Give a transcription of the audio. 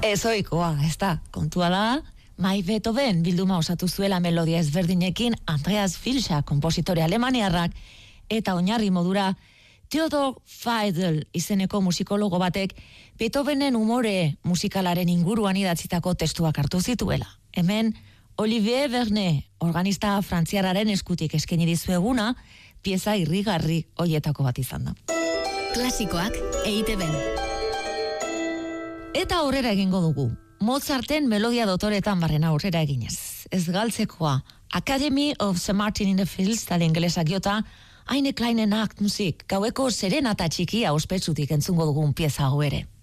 Ezoikoa, ez da, kontua da, Mai Beethoven bilduma osatu zuela melodia ezberdinekin Andreas Filsa, kompositore alemaniarrak, eta oinarri modura Theodor Feidel izeneko musikologo batek Beethovenen umore musikalaren inguruan idatzitako testuak hartu zituela. Hemen, Olivier Vernet, organista frantziarraren eskutik eskaini dizueguna, pieza irrigarri hoietako bat izan da. Klasikoak EITB-n. Eta aurrera egingo dugu. Mozarten melodia dotoretan barrena aurrera eginez. Ez galtzekoa, Academy of St. Martin in the Fields tale ingelesak jota, Eine kleine Nachtmusik, gaueko serenata txikia ospetsutik entzungo dugun pieza hau ere.